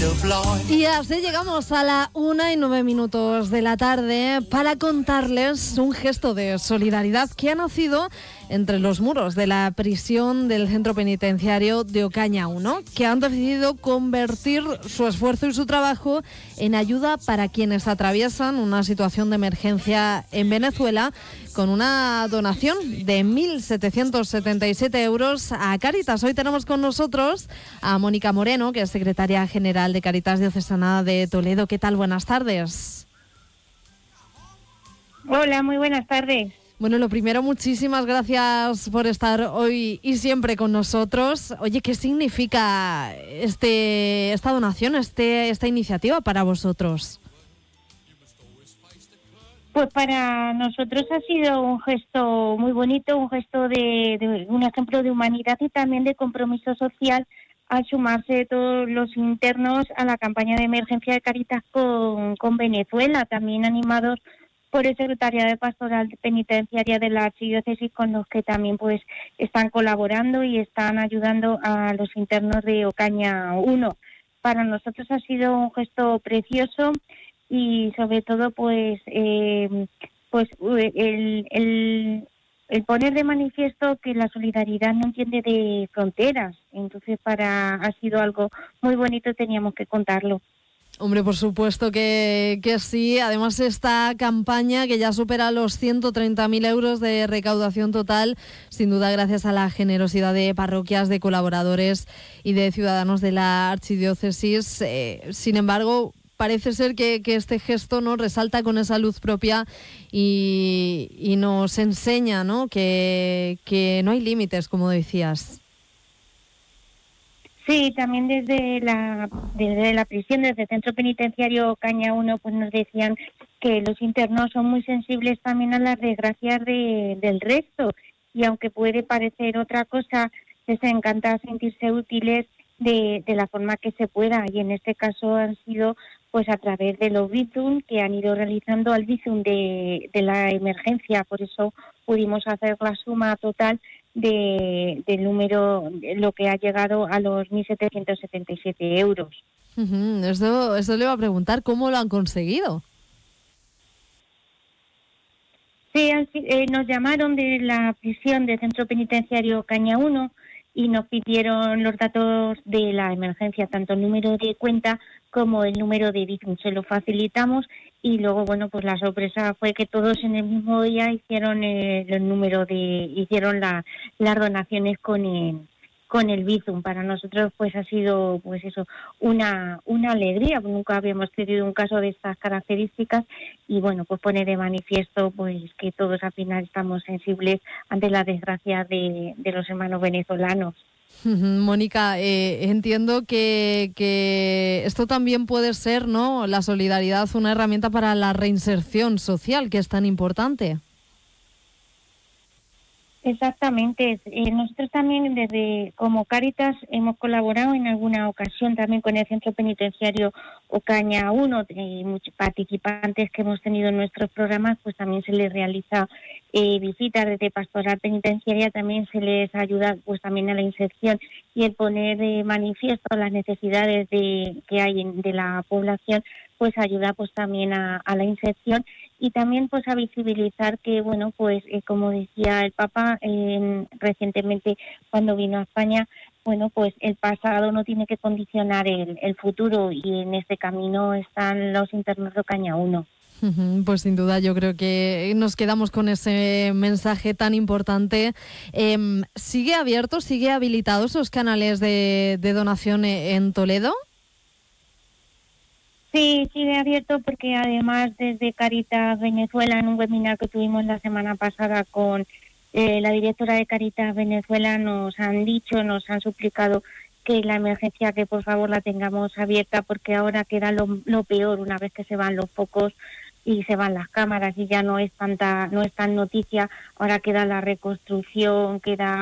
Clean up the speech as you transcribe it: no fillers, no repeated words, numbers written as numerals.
Y así llegamos a la 1:09 de la tarde para contarles un gesto de solidaridad que ha nacido entre los muros de la prisión del centro penitenciario de Ocaña 1, que han decidido convertir su esfuerzo y su trabajo en ayuda para quienes atraviesan una situación de emergencia en Venezuela, con una donación de 1.777 euros a Cáritas. Hoy tenemos con nosotros a Mónica Moreno, que es secretaria general de Cáritas Diocesana de Toledo. ¿Qué tal? Buenas tardes. Hola, muy buenas tardes. Bueno, lo primero, muchísimas gracias por estar hoy y siempre con nosotros. Oye, ¿qué significa esta donación, esta iniciativa para vosotros? Pues para nosotros ha sido un gesto muy bonito, un gesto de un ejemplo de humanidad y también de compromiso social al sumarse todos los internos a la campaña de emergencia de Cáritas con Venezuela, también animados por el Secretariado de Pastoral Penitenciaria de la Archidiócesis, con los que también pues están colaborando y están ayudando a los internos de Ocaña 1. Para nosotros ha sido un gesto precioso y sobre todo pues el poner de manifiesto que la solidaridad no entiende de fronteras. Entonces ha sido algo muy bonito, teníamos que contarlo. Hombre, por supuesto que sí. Además, esta campaña que ya supera los 130.000 euros de recaudación total, sin duda gracias a la generosidad de parroquias, de colaboradores y de ciudadanos de la Archidiócesis. Sin embargo, parece ser que este gesto no resalta con esa luz propia y nos enseña, ¿no?, que no hay límites, como decías. Sí, también desde la prisión, desde el centro penitenciario Ocaña 1, pues nos decían que los internos son muy sensibles también a las desgracias del resto, y aunque puede parecer otra cosa, les encanta sentirse útiles de la forma que se pueda, y en este caso han sido pues a través de los bizum que han ido realizando al bizum de la emergencia. Por eso pudimos hacer la suma total del número, lo que ha llegado a los 1.777 euros. Eso le iba a preguntar, ¿cómo lo han conseguido? Sí, nos llamaron de la prisión del centro penitenciario Ocaña 1 y nos pidieron los datos de la emergencia, tanto el número de cuenta como el número de bizum. Se lo facilitamos y luego, bueno, pues la sorpresa fue que todos en el mismo día hicieron hicieron las donaciones con el bizum. Para nosotros pues ha sido pues eso, una alegría. Nunca habíamos tenido un caso de estas características y bueno, pues pone de manifiesto pues que todos al final estamos sensibles ante la desgracia de los hermanos venezolanos. Mónica, entiendo que esto también puede ser, ¿no?, la solidaridad, una herramienta para la reinserción social, que es tan importante. Exactamente. Nosotros también como Cáritas hemos colaborado en alguna ocasión también con el Centro Penitenciario Ocaña 1. Muchos participantes que hemos tenido en nuestros programas, pues también se les realiza visitas desde Pastoral Penitenciaria, también se les ayuda pues también a la inserción y el poner de manifiesto las necesidades que hay de la población, pues ayuda pues también a la inserción. Y también pues a visibilizar que, bueno, pues como decía el Papa recientemente cuando vino a España, bueno, pues el pasado no tiene que condicionar el futuro, y en este camino están los internos de Ocaña 1. Pues sin duda yo creo que nos quedamos con ese mensaje tan importante. ¿Sigue abierto, sigue habilitado esos canales de donación en Toledo? Sí, sigue abierto porque además desde Cáritas Venezuela, en un webinar que tuvimos la semana pasada con la directora de Cáritas Venezuela, nos han suplicado que la emergencia, que por favor la tengamos abierta, porque ahora queda lo peor una vez que se van los focos y se van las cámaras y ya no es tan noticia. Ahora queda la reconstrucción, queda